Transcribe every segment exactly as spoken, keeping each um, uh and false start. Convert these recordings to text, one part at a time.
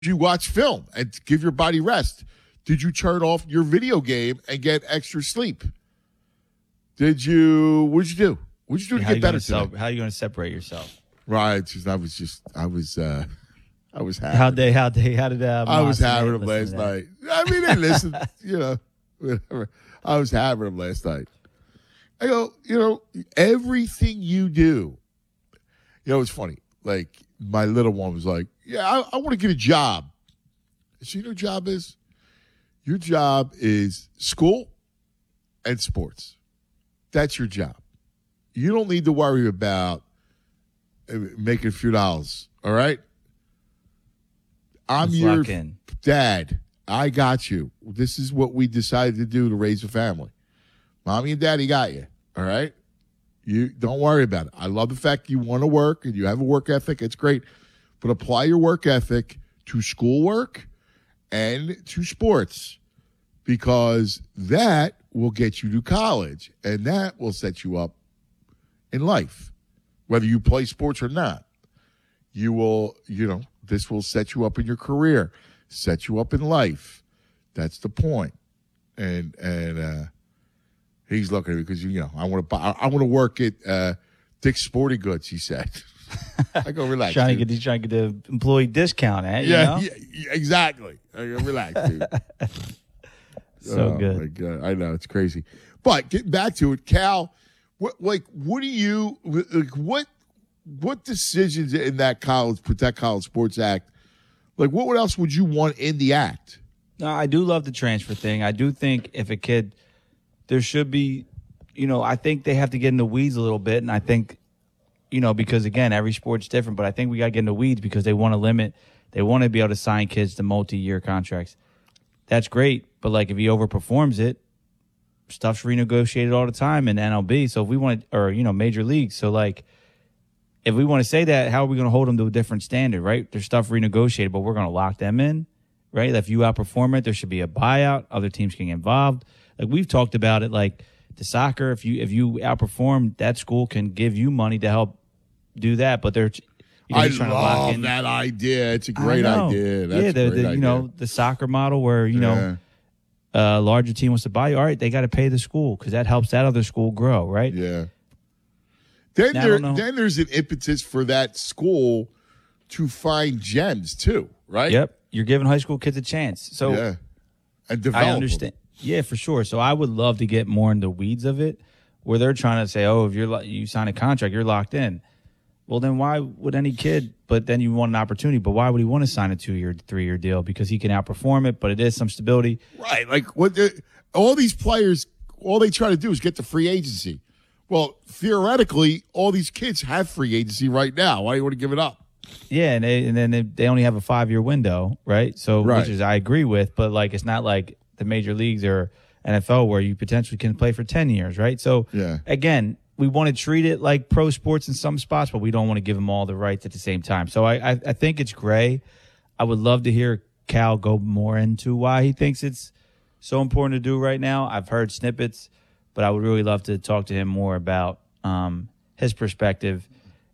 you watch film and give your body rest? Did you turn off your video game and get extra sleep? Did you, what'd you do? What'd you do to how get better today? today? How are you going to separate yourself? Right. Just, I was just, I was, uh, I was happy. How they, how they, how did uh, I was Moss having and them Nate listen last to night. I mean, they listened, you know, whatever. I was having them last night. I go, you know, everything you do, you know, it's funny. Like, my little one was like, yeah, I, I want to get a job. So you know what your job is? Your job is school and sports. That's your job. You don't need to worry about making a few dollars, all right? I'm Let's your lock in. dad. I got you. This is what we decided to do to raise a family. Mommy and daddy got you, all right? You don't worry about it. I love the fact you want to work and you have a work ethic. It's great. But apply your work ethic to schoolwork and to sports, because that will get you to college and that will set you up in life, whether you play sports or not. You will, you know, this will set you up in your career, set you up in life. That's the point. And and uh, he's looking at me because, you know, I want to buy, I want to work at uh, Dick's Sporting Goods, he said. I go, relax. Trying to dude. get, he's trying to get the employee discount, eh? You Yeah, know? yeah, yeah, exactly. I go, relax, dude. So oh, good. My God. I know, it's crazy. But getting back to it, Cal, what like what do you like what what decisions in that college Protect College Sports Act, like what else would you want in the act? No, I do love the transfer thing. I do think if a kid, there should be, you know, I think they have to get in the weeds a little bit. And I think, you know, because again, every sport's different, but I think we got to get in the weeds because they want to limit, they want to be able to sign kids to multi-year contracts. That's great. But like if he overperforms it, stuff's renegotiated all the time in N L B. So if we want to, or, you know, major leagues. So like, if we want to say that, how are we going to hold them to a different standard, right? There's stuff renegotiated, but we're going to lock them in, right? If you outperform it, there should be a buyout. Other teams can get involved. Like we've talked about it, like the soccer, if you if you outperform, that school can give you money to help do that. But they're, you know, I trying to lock love in. that idea. It's a great I know. idea. That's yeah, the, a great the, idea. you know, the soccer model where, you know, Yeah. a larger team wants to buy you. All right, they got to pay the school because that helps that other school grow, right? Yeah. Then Now, I there, don't know. then there's an impetus for that school to find gems too, right? Yep. You're giving high school kids a chance. So yeah, and develop I them. understand. Yeah, for sure. So I would love to get more in the weeds of it, where they're trying to say, "Oh, if you're lo- you sign a contract, you're locked in." Well, then why would any kid? But then you want an opportunity. But why would he want to sign a two-year, three-year deal? Because he can outperform it, but it is some stability. Right. Like what the, all these players, all they try to do is get to free agency. Well, theoretically, all these kids have free agency right now. Why do you want to give it up? Yeah, and, they, and then they, they only have a five-year window, right? So, Right. which is I agree with, but like it's not like the major leagues or N F L where you potentially can play for ten years, right? So, Yeah. again, we want to treat it like pro sports in some spots, but we don't want to give them all the rights at the same time. So, I, I, I think it's gray. I would love to hear Cal go more into why he thinks it's so important to do right now. I've heard snippets, but I would really love to talk to him more about um, his perspective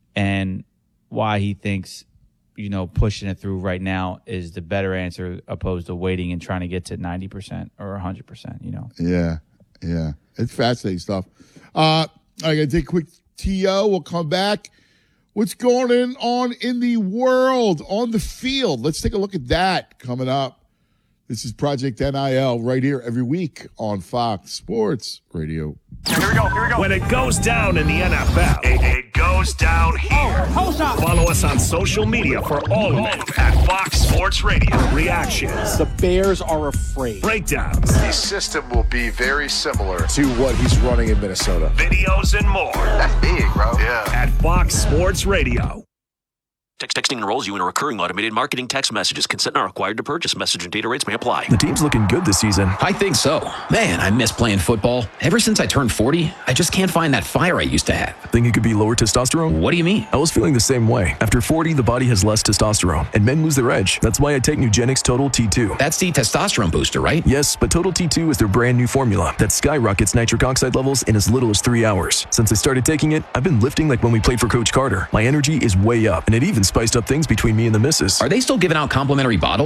and why he thinks, you know, pushing it through right now is the better answer opposed to waiting and trying to get to ninety percent or one hundred percent, you know. Yeah, yeah. It's fascinating stuff. Uh, I got to take a quick T O. We'll come back. What's going on in the world on the field? Let's take a look at that coming up. This is Project N I L right here every week on Fox Sports Radio. Here we go, here we go. When it goes down in the N F L, it, it goes down here. Post up. Follow us on social media for all of it at Fox Sports Radio. Reactions, The Bears are afraid. breakdowns, The system will be very similar to what he's running in Minnesota. videos, and more That's big, bro. Yeah. at Fox Sports Radio. Text texting enrolls you in a recurring automated marketing text messages. Consent not required to purchase. Message and data rates may apply. The team's looking good this season. I think so. Man, I miss playing football. Ever since I turned forty, I just can't find that fire I used to have. Think it could be lower testosterone? What do you mean? I was feeling the same way. After forty, the body has less testosterone, and men lose their edge. That's why I take Nugenix Total T two. That's the testosterone booster, right? Yes, but Total T two is their brand new formula that skyrockets nitric oxide levels in as little as three hours. Since I started taking it, I've been lifting like when we played for Coach Carter. My energy is way up, and it even spiced up things between me and the missus. Are they still giving out complimentary bottles?